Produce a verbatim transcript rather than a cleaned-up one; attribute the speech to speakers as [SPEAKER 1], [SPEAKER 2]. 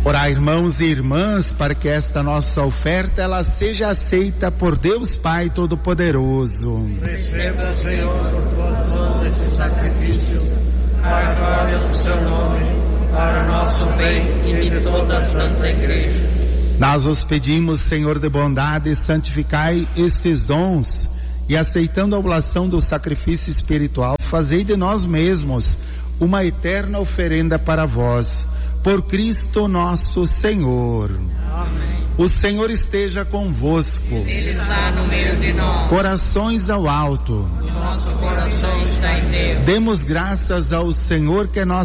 [SPEAKER 1] Orai, irmãos e irmãs, para que esta nossa oferta ela seja aceita por Deus Pai Todo-Poderoso.
[SPEAKER 2] Receba, Senhor, por tuas mãos esse sacrifício, para a glória do seu nome, para o nosso bem e de toda a Santa Igreja.
[SPEAKER 1] Nós os pedimos, Senhor de bondade, santificai estes dons e, aceitando a oblação do sacrifício espiritual, fazei de nós mesmos uma eterna oferenda para vós. Por Cristo nosso Senhor.
[SPEAKER 2] Amém.
[SPEAKER 1] O Senhor esteja convosco.
[SPEAKER 2] Ele está no meio de nós.
[SPEAKER 1] Corações ao alto.
[SPEAKER 2] O nosso coração está em Deus.
[SPEAKER 1] Demos graças ao Senhor que é nosso